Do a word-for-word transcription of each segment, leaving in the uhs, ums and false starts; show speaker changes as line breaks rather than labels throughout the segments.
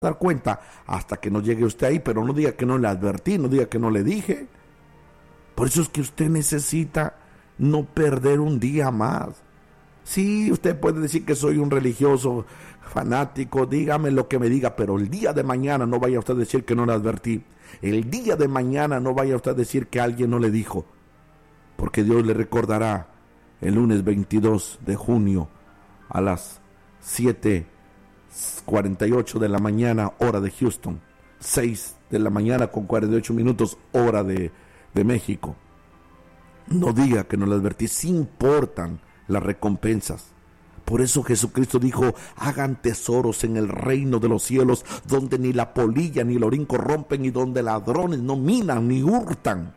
dar cuenta hasta que no llegue usted ahí, pero no diga que no le advertí, no diga que no le dije. Por eso es que usted necesita no perder un día más. Sí, usted puede decir que soy un religioso fanático, dígame lo que me diga, pero el día de mañana no vaya usted a decir que no le advertí. El día de mañana no vaya usted a decir que alguien no le dijo, porque Dios le recordará el lunes veintidós de junio a las siete cuarenta y ocho de la mañana, hora de Houston, seis de la mañana con cuarenta y ocho minutos, hora de, de México. No diga que no le advertí, sí importan las recompensas. Por eso Jesucristo dijo, hagan tesoros en el reino de los cielos, donde ni la polilla ni el orín corrompen y donde ladrones no minan ni hurtan.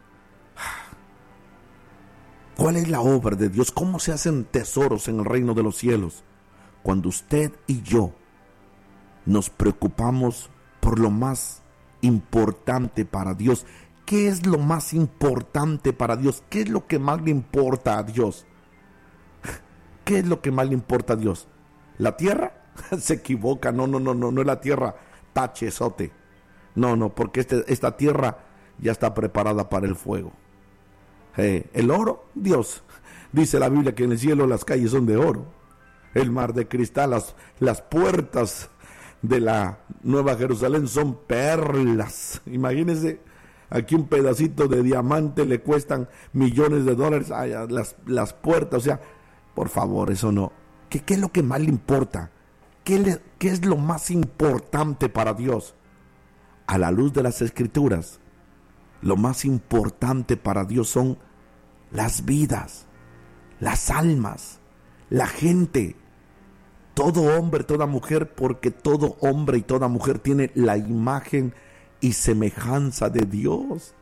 ¿Cuál es la obra de Dios? ¿Cómo se hacen tesoros en el reino de los cielos? Cuando usted y yo nos preocupamos por lo más importante para Dios. ¿Qué es lo más importante para Dios? ¿Qué es lo que más le importa a Dios? ¿Qué es lo que más le importa a Dios? ¿La tierra? Se equivoca, no, no, no, no, no es la tierra, tachezote. No, no, porque este, esta tierra ya está preparada para el fuego. Eh, el oro, Dios. Dice la Biblia que en el cielo las calles son de oro. El mar de cristal, las, las puertas de la Nueva Jerusalén son perlas. Imagínense, aquí un pedacito de diamante le cuestan millones de dólares. Ay, las, las puertas, o sea, por favor, eso no. ¿Qué, qué es lo que más le importa? ¿Qué, le, ¿Qué es lo más importante para Dios? A la luz de las Escrituras, lo más importante para Dios son las vidas, las almas, la gente. Todo hombre, toda mujer, porque todo hombre y toda mujer tiene la imagen y semejanza de Dios.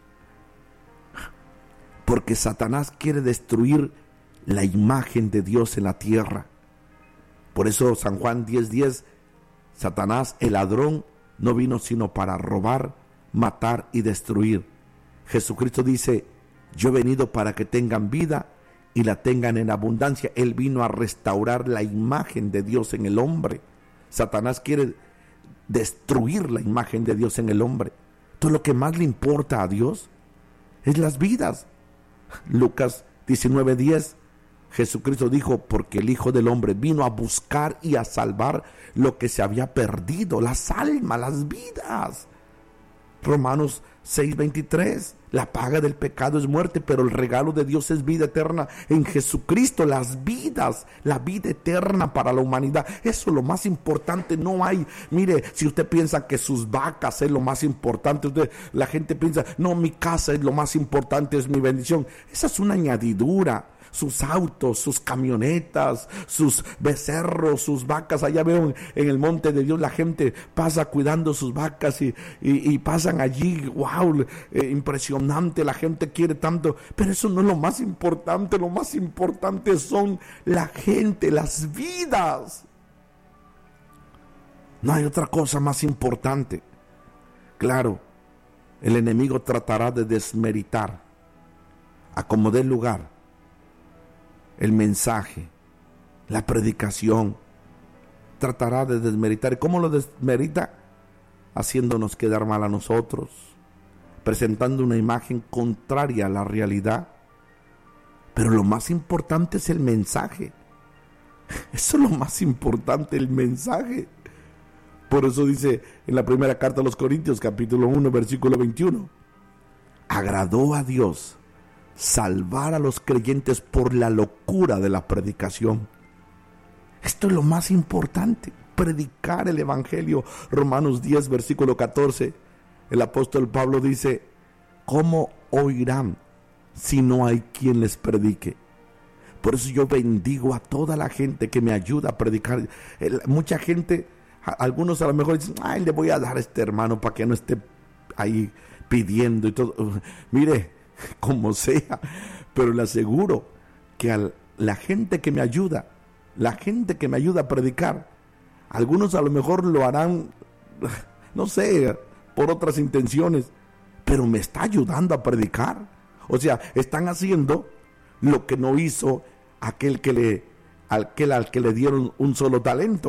Porque Satanás quiere destruir la imagen de Dios en la tierra. Por eso San Juan diez diez, Satanás, el ladrón, no vino sino para robar, matar y destruir. Jesucristo dice, yo he venido para que tengan vida y la tengan en abundancia. Él vino a restaurar la imagen de Dios en el hombre. Satanás quiere destruir la imagen de Dios en el hombre. Entonces lo que más le importa a Dios es las vidas. Lucas diecinueve diez, Jesucristo dijo, porque el Hijo del Hombre vino a buscar y a salvar lo que se había perdido, las almas, las vidas. Romanos seis veintitrés, la paga del pecado es muerte, pero el regalo de Dios es vida eterna en Jesucristo, las vidas, la vida eterna para la humanidad. Eso es lo más importante, no hay, mire, si usted piensa que sus vacas es lo más importante, usted, la gente piensa, no, mi casa es lo más importante, es mi bendición. Esa es una añadidura. Sus autos, sus camionetas, sus becerros, sus vacas. Allá veo en, en el monte de Dios, la gente pasa cuidando sus vacas y, y, y pasan allí, wow, eh, impresionante, la gente quiere tanto, pero eso no es lo más importante. Lo más importante son la gente, las vidas. No hay otra cosa más importante. Claro, el enemigo tratará de desmeritar a como dé lugar el mensaje, la predicación. Tratará de desmeritar. ¿Y cómo lo desmerita? Haciéndonos quedar mal a nosotros, presentando una imagen contraria a la realidad. Pero lo más importante es el mensaje. Eso es lo más importante, el mensaje. Por eso dice en la primera carta a los Corintios, capítulo uno, versículo veintiuno, agradó a Dios salvar a los creyentes por la locura de la predicación. Esto es lo más importante, predicar el evangelio. Romanos diez, versículo catorce, el apóstol Pablo dice, ¿cómo oirán si no hay quien les predique? Por eso yo bendigo a toda la gente que me ayuda a predicar. El, mucha gente, a, algunos a lo mejor dicen, ay, le voy a dar a este hermano para que no esté ahí pidiendo y todo. Mire, como sea, pero le aseguro que a la gente que me ayuda, la gente que me ayuda a predicar, algunos a lo mejor lo harán, no sé, por otras intenciones, pero me está ayudando a predicar. O sea, están haciendo lo que no hizo aquel que le, aquel al que le dieron un solo talento.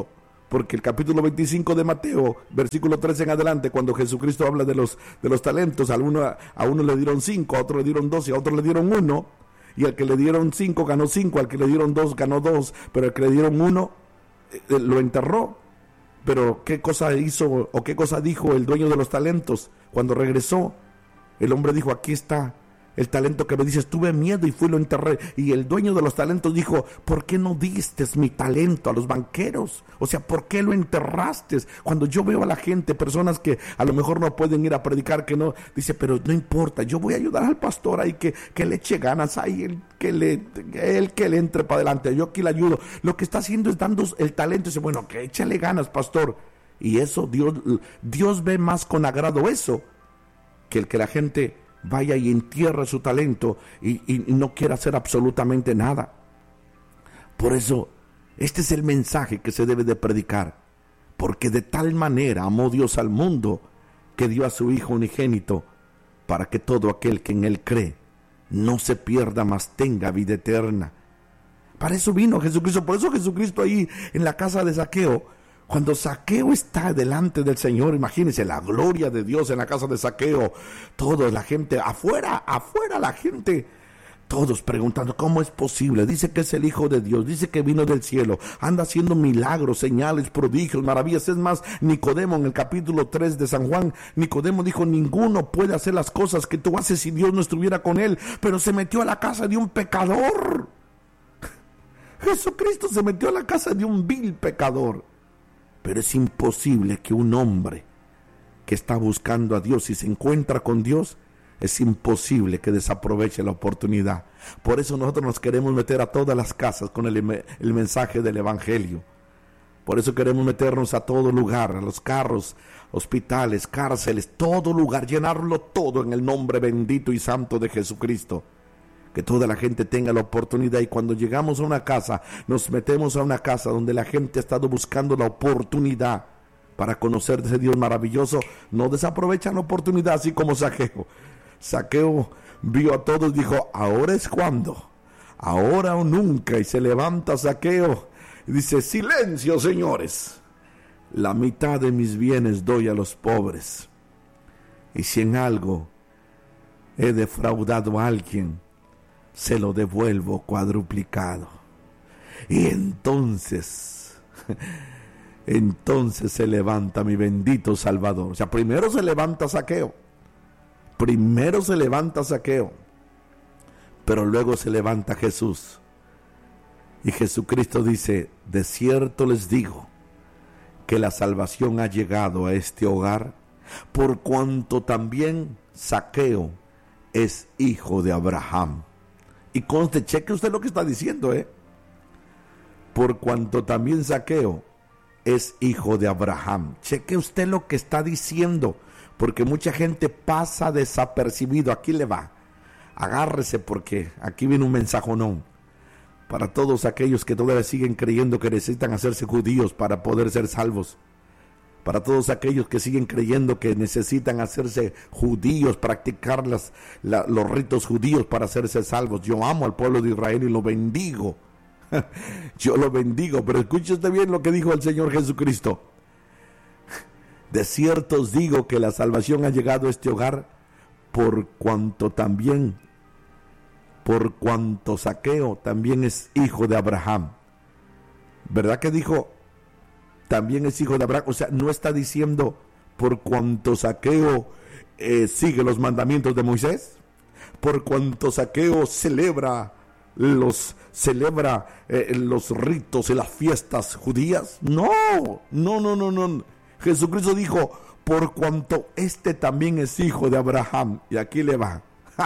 porque el capítulo veinticinco de Mateo, versículo trece en adelante, cuando Jesucristo habla de los, de los talentos, a uno, a uno le dieron cinco, a otro le dieron dos y a otro le dieron uno, y al que le dieron cinco ganó cinco, al que le dieron dos ganó dos, pero al que le dieron uno eh, lo enterró. Pero ¿qué cosa hizo o qué cosa dijo el dueño de los talentos? Cuando regresó, el hombre dijo, aquí está el talento que me dices, tuve miedo y fui y lo enterré. Y el dueño de los talentos dijo, ¿por qué no diste mi talento a los banqueros? O sea, ¿por qué lo enterraste? Cuando yo veo a la gente, personas que a lo mejor no pueden ir a predicar, que no, dice, pero no importa, yo voy a ayudar al pastor ahí, que, que le eche ganas ahí, el que le, el que le entre para adelante, yo aquí le ayudo. Lo que está haciendo es dando el talento, y dice, bueno, que échale ganas, pastor. Y eso, Dios, Dios ve más con agrado eso, que el que la gente vaya y entierra su talento y, y no quiera hacer absolutamente nada. Por eso, este es el mensaje que se debe de predicar, porque de tal manera amó Dios al mundo que dio a su Hijo unigénito, para que todo aquel que en Él cree no se pierda, mas tenga vida eterna. Para eso vino Jesucristo. Por eso Jesucristo ahí en la casa de Zaqueo, cuando Zaqueo está delante del Señor, imagínense la gloria de Dios en la casa de Zaqueo, toda la gente, afuera, afuera la gente, todos preguntando, ¿cómo es posible? Dice que es el Hijo de Dios, dice que vino del cielo, anda haciendo milagros, señales, prodigios, maravillas. Es más, Nicodemo en el capítulo tres de San Juan, Nicodemo dijo, ninguno puede hacer las cosas que tú haces si Dios no estuviera con él, pero se metió a la casa de un pecador. Jesucristo se metió a la casa de un vil pecador. Pero es imposible que un hombre que está buscando a Dios y se encuentra con Dios, es imposible que desaproveche la oportunidad. Por eso nosotros nos queremos meter a todas las casas con el, el mensaje del Evangelio. Por eso queremos meternos a todo lugar, a los carros, hospitales, cárceles, todo lugar, llenarlo todo en el nombre bendito y santo de Jesucristo. Que toda la gente tenga la oportunidad, y cuando llegamos a una casa, nos metemos a una casa donde la gente ha estado buscando la oportunidad para conocer de ese Dios maravilloso, no desaprovechan la oportunidad, así como Zaqueo. Zaqueo vio a todos y dijo, ahora es cuando, ahora o nunca, y se levanta Zaqueo y dice, silencio, señores, la mitad de mis bienes doy a los pobres, y si en algo he defraudado a alguien, se lo devuelvo cuadruplicado. Y entonces, entonces se levanta mi bendito Salvador. O sea, primero se levanta Zaqueo, primero se levanta Zaqueo, pero luego se levanta Jesús. Y Jesucristo dice, de cierto les digo, que la salvación ha llegado a este hogar, por cuanto también Zaqueo es hijo de Abraham. Y conste, cheque usted lo que está diciendo, ¿eh? Por cuanto también Zaqueo es hijo de Abraham. Cheque usted lo que está diciendo, porque mucha gente pasa desapercibido. Aquí le va. Agárrese, porque aquí viene un mensajonón para todos aquellos que todavía siguen creyendo que necesitan hacerse judíos para poder ser salvos. Para todos aquellos que siguen creyendo que necesitan hacerse judíos, practicar las, la, los ritos judíos para hacerse salvos. Yo amo al pueblo de Israel y lo bendigo. Yo lo bendigo, pero escuche usted bien lo que dijo el Señor Jesucristo. De cierto os digo que la salvación ha llegado a este hogar, por cuanto también, por cuanto Zaqueo también es hijo de Abraham. ¿Verdad que dijo? También es hijo de Abraham. O sea, no está diciendo por cuanto Zaqueo eh, sigue los mandamientos de Moisés, por cuanto Zaqueo celebra los celebra eh, los ritos y las fiestas judías. No, no, no, no, no. Jesucristo dijo, por cuanto este también es hijo de Abraham. Y aquí le va.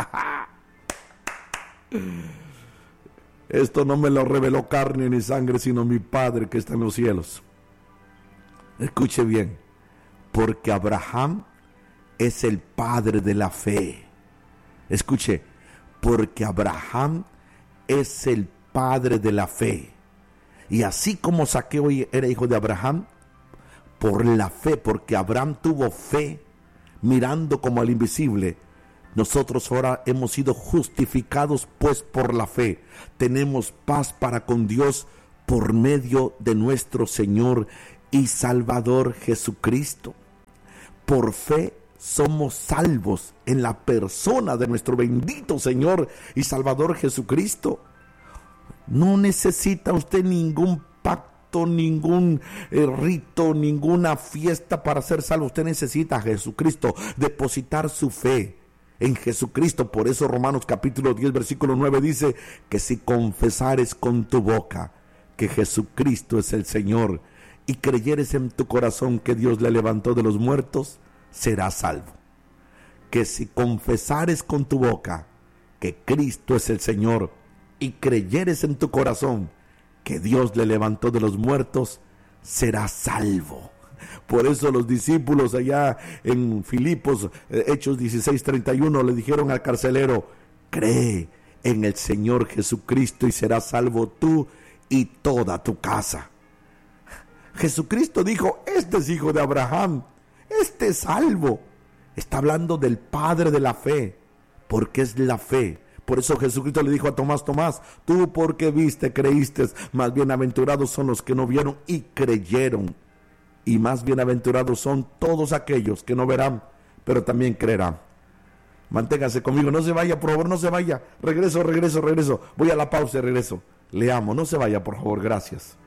Esto no me lo reveló carne ni sangre, sino mi Padre que está en los cielos. Escuche bien, porque Abraham es el padre de la fe. Escuche, porque Abraham es el padre de la fe. Y así como Zaqueo era hijo de Abraham, por la fe, porque Abraham tuvo fe, mirando como al invisible, nosotros ahora hemos sido justificados pues por la fe. Tenemos paz para con Dios por medio de nuestro Señor y Salvador Jesucristo. Por fe somos salvos en la persona de nuestro bendito Señor y Salvador Jesucristo. No necesita usted ningún pacto, ningún eh, rito, ninguna fiesta para ser salvo. Usted necesita a Jesucristo, depositar su fe en Jesucristo. Por eso Romanos capítulo diez versículo nueve dice que si confesares con tu boca que Jesucristo es el Señor y creyeres en tu corazón que Dios le levantó de los muertos, serás salvo. Que si confesares con tu boca que Cristo es el Señor y creyeres en tu corazón que Dios le levantó de los muertos, serás salvo. Por eso los discípulos allá en Filipos, Hechos dieciséis treinta y uno, le dijeron al carcelero: cree en el Señor Jesucristo y serás salvo tú y toda tu casa. Jesucristo dijo: este es hijo de Abraham, este es salvo. Está hablando del Padre de la fe, porque es la fe. Por eso Jesucristo le dijo a Tomás: Tomás, tú porque viste, creíste, más bienaventurados son los que no vieron y creyeron. Y más bienaventurados son todos aquellos que no verán, pero también creerán. Manténgase conmigo, no se vaya, por favor, no se vaya. Regreso, regreso, regreso. Voy a la pausa y regreso. Le amo, no se vaya, por favor, gracias.